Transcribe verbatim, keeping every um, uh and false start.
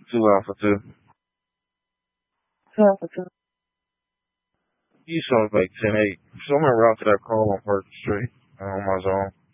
Two Alpha Two. Two Alpha Two. You saw like ten eight. So I'm en route to that call on Park Street uh, on my zone.